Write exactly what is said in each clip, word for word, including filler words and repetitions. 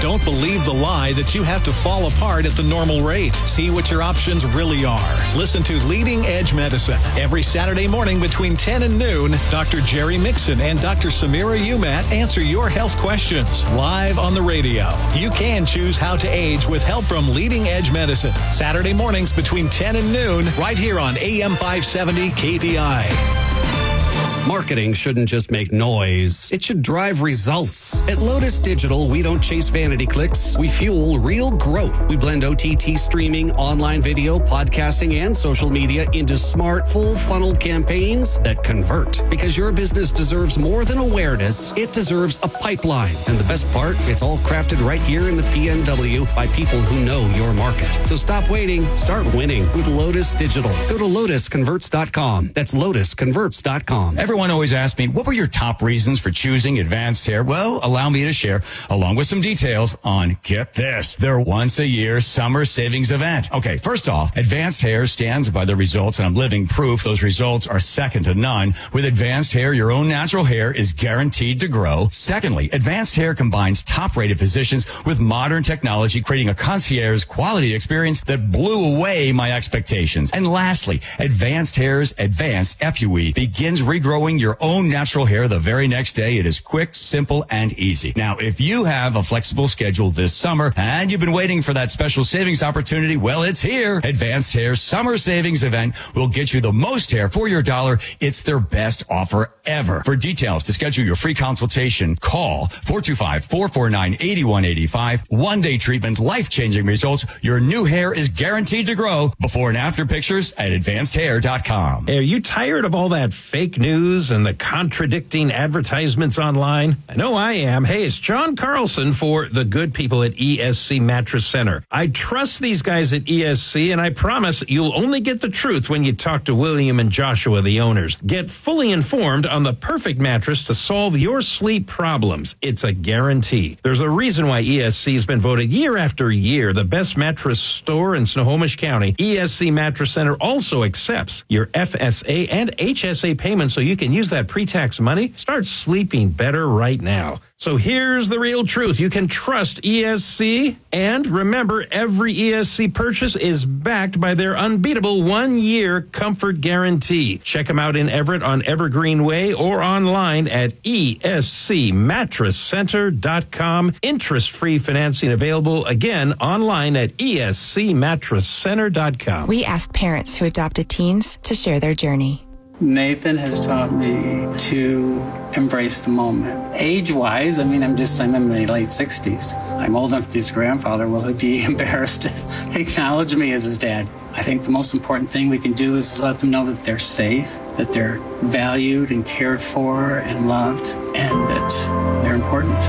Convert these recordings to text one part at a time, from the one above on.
Don't believe the lie that you have to fall apart at the normal rate. See what your options really are. Listen to Leading Edge Medicine every Saturday morning between ten and noon. Doctor Jerry Mixon and Doctor Samira Umat answer your health questions live on the radio. You can choose how to age with help from Leading Edge Medicine. Saturday mornings between ten and noon, right here on A M five seventy K V I. Marketing shouldn't just make noise. It should drive results. At Lotus Digital, we don't chase vanity clicks. We fuel real growth. We blend O T T streaming, online video, podcasting, and social media into smart, full-funnel campaigns that convert. Because your business deserves more than awareness. It deserves a pipeline. And the best part, it's all crafted right here in the P N W by people who know your market. So stop waiting. Start winning with Lotus Digital. Go to lotus converts dot com. That's lotus converts dot com. Everyone always asks me, what were your top reasons for choosing Advanced Hair? Well, allow me to share, along with some details on, get this, their once-a-year summer savings event. Okay, first off, Advanced Hair stands by the results, and I'm living proof those results are second to none. With Advanced Hair, your own natural hair is guaranteed to grow. Secondly, Advanced Hair combines top-rated physicians with modern technology, creating a concierge quality experience that blew away my expectations. And lastly, Advanced Hair's Advanced F U E begins regrowing your own natural hair the very next day. It is quick, simple, and easy. Now, if you have a flexible schedule this summer and you've been waiting for that special savings opportunity, well, it's here. Advanced Hair's Summer Savings Event will get you the most hair for your dollar. It's their best offer ever. For details, to schedule your free consultation, call four two five, four four nine, eight one eight five. One-day treatment, life-changing results. Your new hair is guaranteed to grow. Before and after pictures at advanced hair dot com. Hey, are you tired of all that fake news and the contradicting advertisements online? I know I am. Hey, it's John Carlson for the good people at E S C Mattress Center. I trust these guys at E S C, and I promise you'll only get the truth when you talk to William and Joshua, the owners. Get fully informed on the perfect mattress to solve your sleep problems. It's a guarantee. There's a reason why E S C has been voted year after year the best mattress store in Snohomish County. E S C Mattress Center also accepts your F S A and H S A payments, so you can use that pre-tax money. Start sleeping better right now. So here's the real truth. You can trust E S C, and remember, every E S C purchase is backed by their unbeatable one-year comfort guarantee. Check them out in Everett on Evergreen Way or online at E S C mattress center dot com. Interest-free financing available, again, online at E S C mattress center dot com. We ask parents who adopted teens to share their journey. Nathan has taught me to embrace the moment. Age-wise, I mean, I'm just, I'm in my late sixties. I'm old enough to be his grandfather. Will he be embarrassed to acknowledge me as his dad? I think the most important thing we can do is let them know that they're safe, that they're valued and cared for and loved, and that they're important.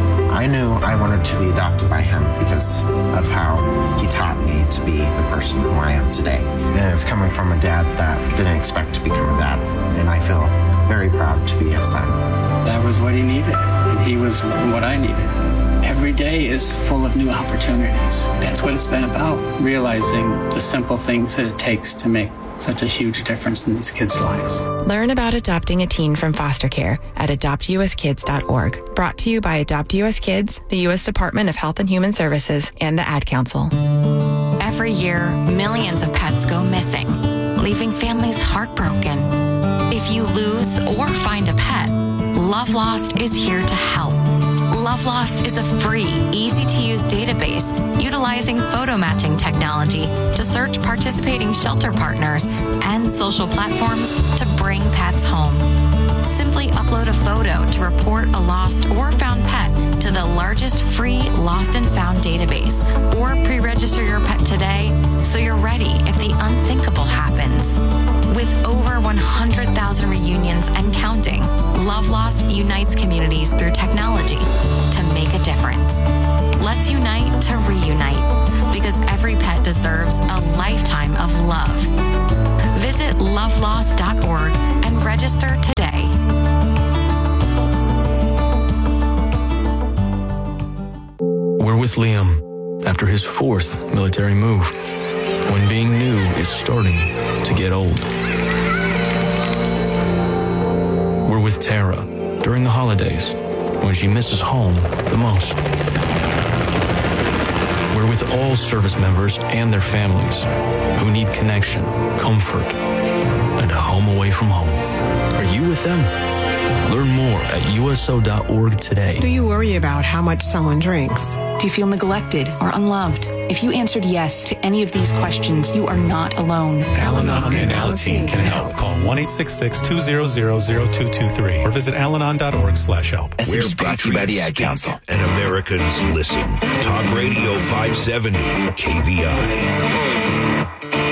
I knew I wanted to be adopted by him because of how he taught me to be the person who I am today. And it's coming from a dad that didn't expect to become a dad. And I feel very proud to be his son. That was what he needed, and he was what I needed. Every day is full of new opportunities. That's what it's been about, realizing the simple things that it takes to make such a huge difference in these kids' lives. Learn about adopting a teen from foster care at adopt u s kids dot org. Brought to you by Adopt U S Kids, the U S Department of Health and Human Services, and the Ad Council. Every year, millions of pets go missing, leaving families heartbroken. If you lose or find a pet, Love Lost is here to help. Love Lost is a free, easy-to-use database utilizing photo matching technology to search participating shelter partners and social platforms to bring pets home. Simply upload a photo to report a lost or found pet to the largest free lost and found database, or pre-register your pet today so you're ready if the unthinkable happens. With over one hundred thousand reunions and counting, Love Lost unites communities through technology to make a difference. Let's unite to reunite, because every pet deserves a lifetime of love. Visit love lost dot org and register today. We're with Liam after his fourth military move, when being new is starting to get old. We're with Tara during the holidays, when she misses home the most. We're with all service members and their families who need connection, comfort, and a home away from home. Are you with them? Learn more at U S O dot org today. Do you worry about how much someone drinks? Do you feel neglected or unloved? If you answered yes to any of these questions, you are not alone. Al-Anon and Alateen can help. Call one eight six six, two zero zero, zero two two three or visit alanon dot org slash help. We're brought to you by the Ad Council. And Americans listen. Talk Radio five seventy K V I.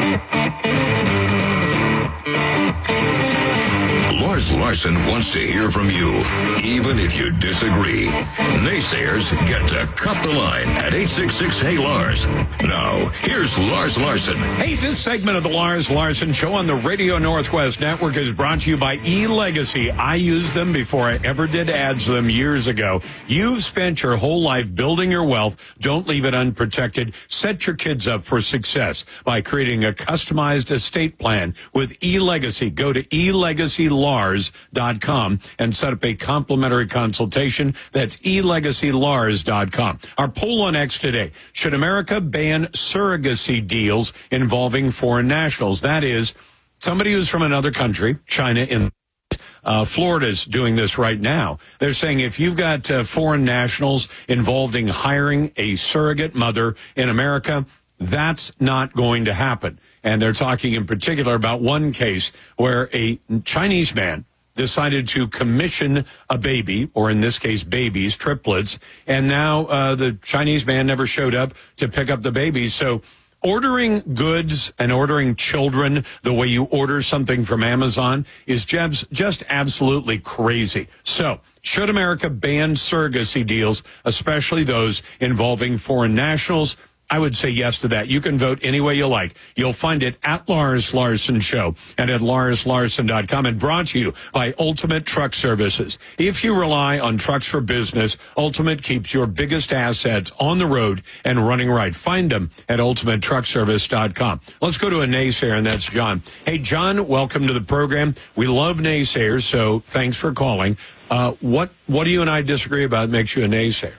Lars Larson wants to hear from you, even if you disagree. Naysayers get to cut the line at eight six six, hey Lars. Now, here's Lars Larson. Hey, this segment of the Lars Larson Show on the Radio Northwest Network is brought to you by eLegacy. I used them before I ever did ads for them years ago. You've spent your whole life building your wealth. Don't leave it unprotected. Set your kids up for success by creating a customized estate plan with eLegacy. Go to e legacy lars dot com and set up a complimentary consultation. That's e legacy lars dot com. Our poll on X today: should America ban surrogacy deals involving foreign nationals? That is, somebody who's from another country, China, in uh, Florida's doing this right now. They're saying if you've got uh, foreign nationals involved in hiring a surrogate mother in America, that's not going to happen. And they're talking in particular about one case where a Chinese man decided to commission a baby, or in this case, babies, triplets, and now uh, the Chinese man never showed up to pick up the babies. So ordering goods and ordering children the way you order something from Amazon is just, just absolutely crazy. So should America ban surrogacy deals, especially those involving foreign nationals? I would say yes to that. You can vote any way you like. You'll find it at Lars Larson Show and at lars larson dot com, and brought to you by Ultimate Truck Services. If you rely on trucks for business, Ultimate keeps your biggest assets on the road and running right. Find them at ultimate truck service dot com. Let's go to a naysayer, and that's John. Hey, John, welcome to the program. We love naysayers, so thanks for calling. Uh, what, what do you and I disagree about that makes you a naysayer?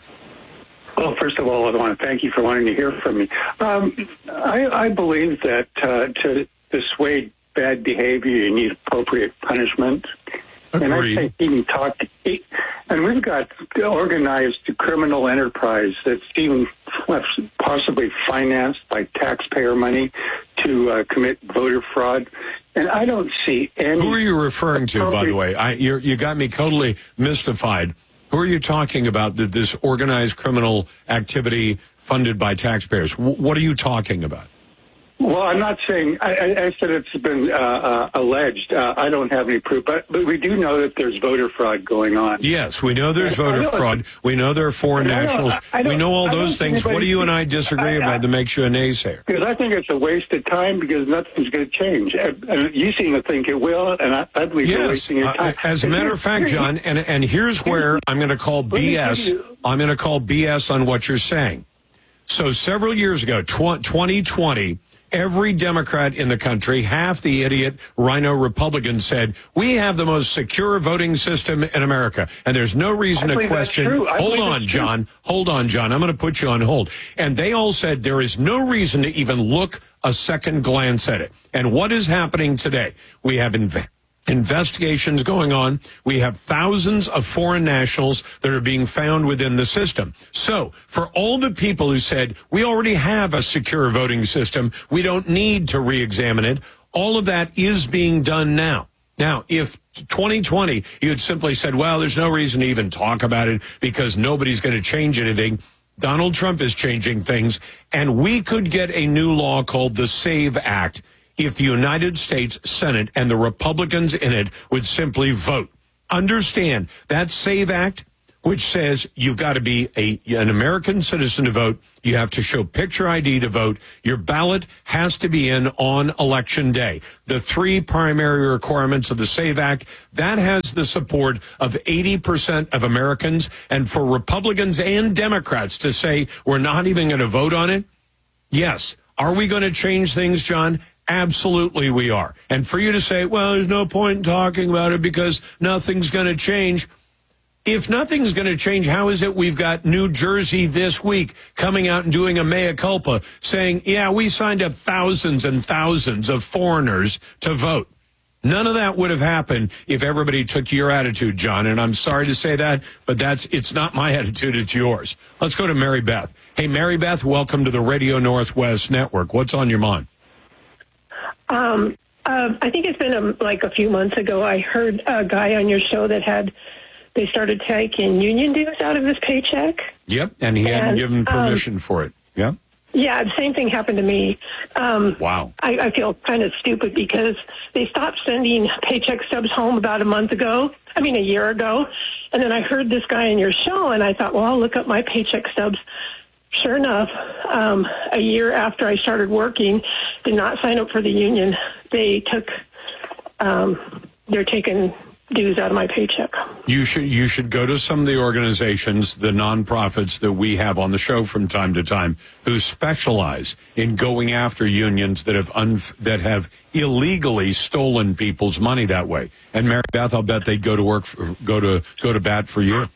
Well, first of all, I want to thank you for wanting to hear from me. Um, I, I believe that uh, to dissuade bad behavior, you need appropriate punishment. Agreed. And I think even talk, and we've got organized criminal enterprise that's even possibly financed by taxpayer money to uh, commit voter fraud. And I don't see any. Who are you referring to, by the way? I, you're, you got me totally mystified. Who are you talking about, that this organized criminal activity funded by taxpayers? W- what are you talking about? Well, I'm not saying, I, I said it's been uh, uh, alleged. Uh, I don't have any proof, but, but we do know that there's voter fraud going on. Yes, we know there's voter know, fraud. We know there are foreign nationals. We know all those things. What do you and I disagree I, I, about that makes you a naysayer? Because I think it's a waste of time, because nothing's going to change. And, and you seem to think it will, and I, I believe yes. you're wasting your time. Uh, as a matter of fact, John, and, and here's where I'm going to call B S. I'm going to call B S on what you're saying. So several years ago, twenty twenty, every Democrat in the country, half the idiot rhino Republicans, said, we have the most secure voting system in America, and there's no reason to question. Hold on, John. Hold on, John. I'm going to put you on hold. And they all said there is no reason to even look a second glance at it. And what is happening today? We have inv- investigations going on. We have thousands of foreign nationals that are being found within the system. So for all the people who said, we already have a secure voting system, we don't need to re-examine it, all of that is being done now. Now, if twenty twenty, you had simply said, well, there's no reason to even talk about it because nobody's going to change anything, Donald Trump is changing things, and we could get a new law called the SAVE Act if the United States Senate and the Republicans in it would simply vote. Understand that SAVE Act, which says you've got to be a, an American citizen to vote, you have to show picture I D to vote, your ballot has to be in on Election Day. The three primary requirements of the SAVE Act, that has the support of eighty percent of Americans, and for Republicans and Democrats to say we're not even going to vote on it, yes. Are we going to change things, John? Absolutely we are. And for you to say, well, there's no point in talking about it because nothing's going to change. if nothing's going to change, how is it we've got New Jersey this week coming out and doing a mea culpa saying, yeah, we signed up thousands and thousands of foreigners to vote? None of that would have happened if everybody took your attitude, John. And I'm sorry to say that, but that's it's not my attitude, it's yours. Let's go to Mary Beth. Hey, Mary Beth, welcome to the Radio Northwest Network. What's on your mind? Um, uh, I think it's been a, like a few months ago, I heard a guy on your show that had, they started taking union dues out of his paycheck. Yep, and he hadn't And, given permission um, for it. Yep. Yeah, the same thing happened to me. Um, wow. I, I feel kind of stupid because they stopped sending paycheck stubs home about a month ago. I mean, a year ago. And then I heard this guy in your show, and I thought, well, I'll look up my paycheck stubs. Sure enough, um, a year after I started working, did not sign up for the union. They took, um, they're taking dues out of my paycheck. You should you should go to some of the organizations, the nonprofits that we have on the show from time to time, who specialize in going after unions that have un, that have illegally stolen people's money that way. And Mary Beth, I'll bet they'd go to work for, go to go to bat for you.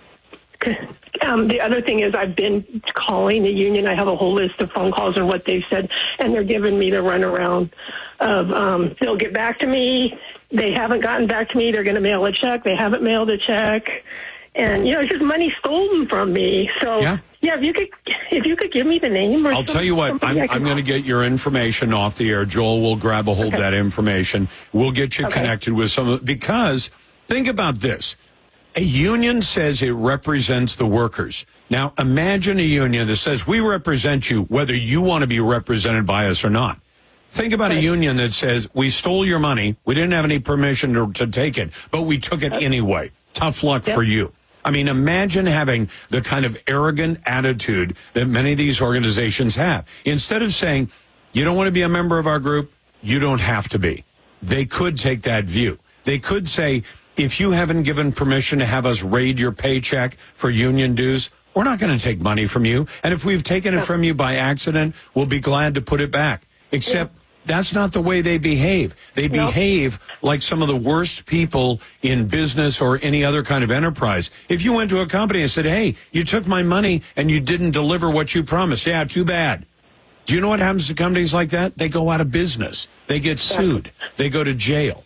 Um, the other thing is I've been calling the union. I have a whole list of phone calls and what they've said, and they're giving me the runaround of um, they'll get back to me. They haven't gotten back to me. They're going to mail a check. They haven't mailed a check. And, you know, it's just money stolen from me. So, yeah, yeah if you could if you could give me the name. Or I'll tell you what, I'm, I'm going to get your information off the air. Joel will grab a hold okay. of that information. We'll get you okay. connected with some of because think about this. A union says it represents the workers. Now, imagine a union that says we represent you whether you want to be represented by us or not. Think about a union that says, we stole your money, we didn't have any permission to, to take it, but we took it anyway. Tough luck yep. for you. I mean, imagine having the kind of arrogant attitude that many of these organizations have. Instead of saying, you don't want to be a member of our group, you don't have to be. They could take that view. They could say, if you haven't given permission to have us raid your paycheck for union dues, we're not going to take money from you. And if we've taken it from you by accident, we'll be glad to put it back. Except that's not the way they behave. They behave nope. like some of the worst people in business or any other kind of enterprise. If you went to a company and said, hey, you took my money and you didn't deliver what you promised. Yeah, too bad. Do you know what happens to companies like that? They go out of business. They get sued. They go to jail.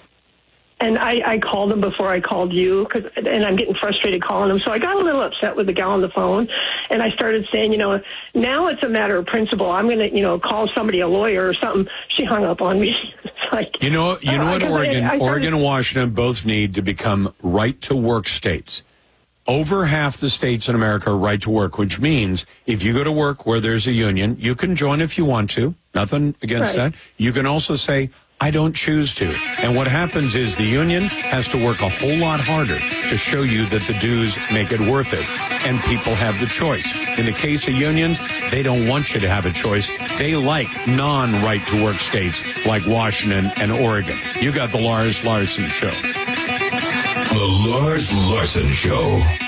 And I, I called them before I called you, cause, and I'm getting frustrated calling them. So I got a little upset with the gal on the phone, and I started saying, you know, now it's a matter of principle. I'm going to, you know, call somebody a lawyer or something. She hung up on me. It's like, you know, you know what, Oregon, I, I started, Oregon and Washington both need to become right-to-work states. Over half the states in America are right to work, which means if you go to work where there's a union, you can join if you want to. Nothing against right. that. You can also say, I don't choose to. And what happens is the union has to work a whole lot harder to show you that the dues make it worth it. And people have the choice. In the case of unions, they don't want you to have a choice. They like non-right-to-work states like Washington and Oregon. You got the Lars Larson Show. The Lars Larson Show.